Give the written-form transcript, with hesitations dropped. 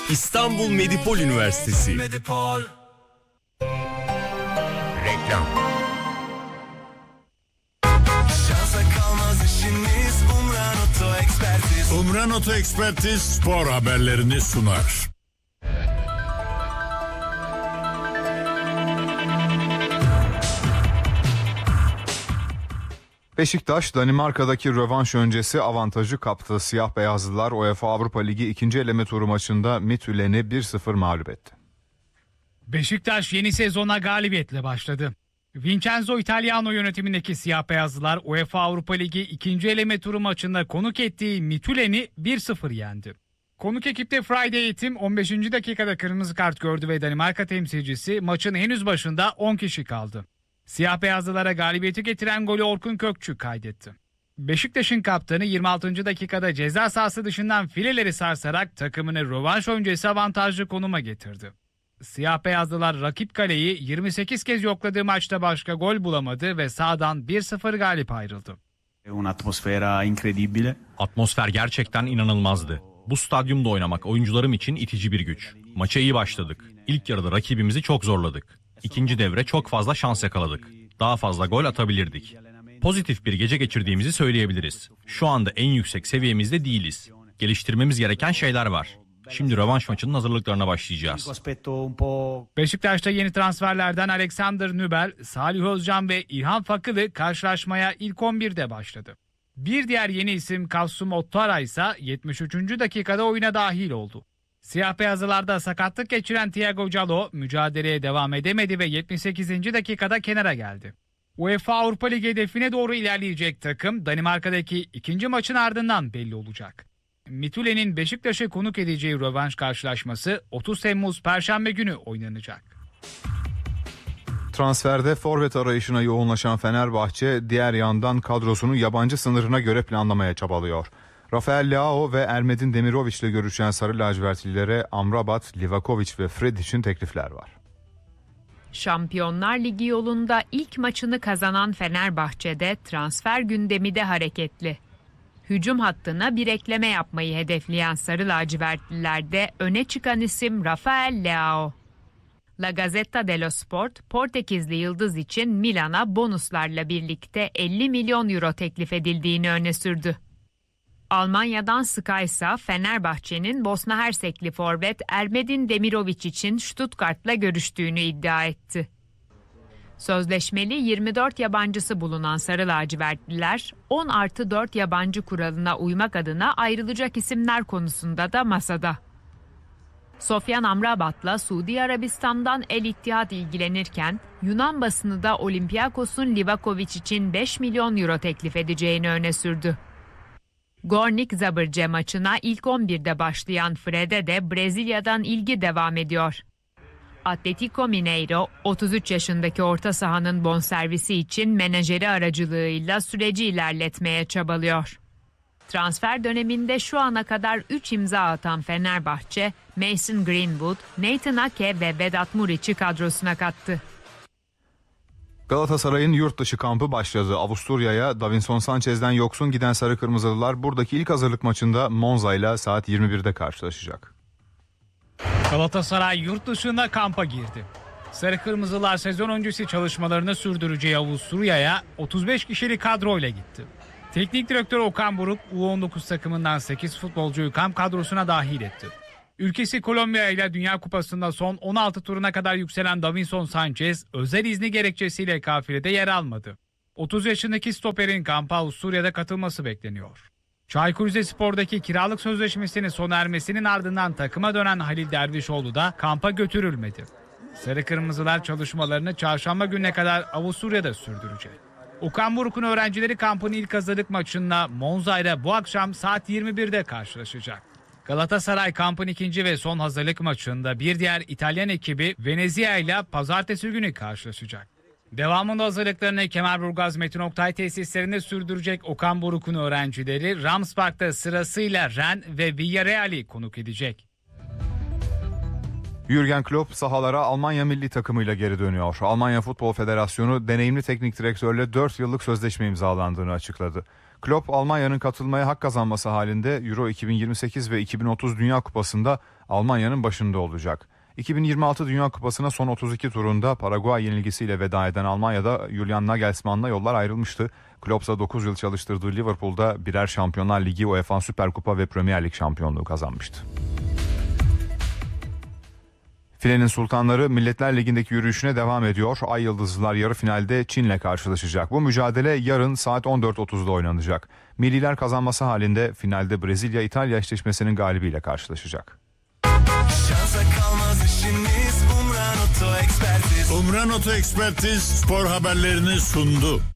İstanbul Medipol Üniversitesi. Reklam. Umran Oto Ekspertiz spor haberlerini sunar. Beşiktaş, Danimarka'daki rövanş öncesi avantajı kaptı. Siyah beyazlılar UEFA Avrupa Ligi 2. eleme turu maçında Midtjylland'i 1-0 mağlup etti. Beşiktaş yeni sezona galibiyetle başladı. Vincenzo Italiano yönetimindeki siyah beyazlılar UEFA Avrupa Ligi 2. eleme turu maçında konuk ettiği Midtjylland'i 1-0 yendi. Konuk ekipte Friday Eğitim 15. dakikada kırmızı kart gördü ve Danimarka temsilcisi maçın henüz başında 10 kişi kaldı. Siyah beyazlılara galibiyeti getiren golü Orkun Kökçü kaydetti. Beşiktaş'ın kaptanı 26. dakikada ceza sahası dışından fileleri sarsarak takımını rövanş öncesi avantajlı konuma getirdi. Siyah beyazlılar rakip kaleyi 28 kez yokladığı maçta başka gol bulamadı ve sahadan 1-0 galip ayrıldı. Atmosfer gerçekten inanılmazdı. Bu stadyumda oynamak oyuncularım için itici bir güç. Maça iyi başladık. İlk yarıda rakibimizi çok zorladık. İkinci devre çok fazla şans yakaladık. Daha fazla gol atabilirdik. Pozitif bir gece geçirdiğimizi söyleyebiliriz. Şu anda en yüksek seviyemizde değiliz. Geliştirmemiz gereken şeyler var. Şimdi rövanş maçının hazırlıklarına başlayacağız. Beşiktaş'ta yeni transferlerden Alexander Nübel, Salih Özcan ve İlhan Fakılı karşılaşmaya ilk 11'de başladı. Bir diğer yeni isim Kasum Ottara ise 73. dakikada oyuna dahil oldu. Siyah beyazlılarda sakatlık geçiren Thiago Callo mücadeleye devam edemedi ve 78. dakikada kenara geldi. UEFA Avrupa Ligi hedefine doğru ilerleyecek takım Danimarka'daki ikinci maçın ardından belli olacak. Midtjylland'in Beşiktaş'ı konuk edeceği rövanş karşılaşması 30 Temmuz Perşembe günü oynanacak. Transferde forvet arayışına yoğunlaşan Fenerbahçe diğer yandan kadrosunu yabancı sınırına göre planlamaya çabalıyor. Rafael Leao ve Ermedin Demirovic ile görüşen Sarı Lacivertlilere Amrabat, Livakovic ve Fred için teklifler var. Şampiyonlar Ligi yolunda ilk maçını kazanan Fenerbahçe'de transfer gündemi de hareketli. Hücum hattına bir ekleme yapmayı hedefleyen Sarı Lacivertlilerde öne çıkan isim Rafael Leao. La Gazzetta dello Sport, Portekizli yıldız için Milan'a bonuslarla birlikte 50 milyon euro teklif edildiğini öne sürdü. Almanya'dan Sky ise Fenerbahçe'nin Bosna Hersekli forvet Ermedin Demirovic için Stuttgart'la görüştüğünü iddia etti. Sözleşmeli 24 yabancısı bulunan Sarı Lacivertliler 10+4 yabancı kuralına uymak adına ayrılacak isimler konusunda da masada. Sofyan Amrabat'la Suudi Arabistan'dan El Ittihad ilgilenirken Yunan basını da Olympiakos'un Livakovic için 5 milyon euro teklif edeceğini öne sürdü. Gornik Zabrze maçına ilk 11'de başlayan Fred'e de Brezilya'dan ilgi devam ediyor. Atletico Mineiro, 33 yaşındaki orta sahanın bonservisi için menajeri aracılığıyla süreci ilerletmeye çabalıyor. Transfer döneminde şu ana kadar 3 imza atan Fenerbahçe, Mason Greenwood, Nathan Ake ve Vedat Muriç'i kadrosuna kattı. Galatasaray'ın yurt dışı kampı başladı. Avusturya'ya Davinson Sanchez'den yoksun giden Sarı Kırmızılılar buradaki ilk hazırlık maçında Monza ile saat 21'de karşılaşacak. Galatasaray yurt dışında kampa girdi. Sarı Kırmızılar sezon öncesi çalışmalarını sürdüreceği Avusturya'ya 35 kişilik kadroyla gitti. Teknik direktör Okan Buruk U19 takımından 8 futbolcuyu kamp kadrosuna dahil etti. Ülkesi Kolombiya ile Dünya Kupası'nda son 16 turuna kadar yükselen Davinson Sanchez özel izni gerekçesiyle kafilede yer almadı. 30 yaşındaki stoperin kampa Avusturya'da katılması bekleniyor. Çaykur Rizespor'daki kiralık sözleşmesinin sona ermesinin ardından takıma dönen Halil Dervişoğlu da kampa götürülmedi. Sarı Kırmızılar çalışmalarını çarşamba gününe kadar Avusturya'da sürdürecek. Okan Buruk'un öğrencileri kampın ilk hazırlık maçında Monza ile bu akşam saat 21'de karşılaşacak. Galatasaray kampın ikinci ve son hazırlık maçında bir diğer İtalyan ekibi Venezia ile pazartesi günü karşılaşacak. Devamında hazırlıklarını Kemerburgaz Metin Oktay tesislerinde sürdürecek Okan Buruk'un öğrencileri Rams Park'ta sırasıyla Rennes ve Villarreal'i konuk edecek. Jürgen Klopp sahalara Almanya milli takımıyla geri dönüyor. Almanya Futbol Federasyonu deneyimli teknik direktörle 4 yıllık sözleşme imzalandığını açıkladı. Klopp, Almanya'nın katılmaya hak kazanması halinde Euro 2028 ve 2030 Dünya Kupası'nda Almanya'nın başında olacak. 2026 Dünya Kupası'na son 32 turunda Paraguay yenilgisiyle veda eden Almanya'da Julian Nagelsmann'la yollar ayrılmıştı. Klopp ise 9 yıl çalıştırdığı Liverpool'da birer Şampiyonlar Ligi, UEFA Süper Kupa ve Premier Lig şampiyonluğu kazanmıştı. Filenin Sultanları Milletler Ligi'ndeki yürüyüşüne devam ediyor. Ay Yıldızlılar yarı finalde Çin'le karşılaşacak. Bu mücadele yarın saat 14.30'da oynanacak. Milliler kazanması halinde finalde Brezilya-İtalya eşleşmesinin galibiyle karşılaşacak. Umran Oto Ekspertiz spor haberlerini sundu.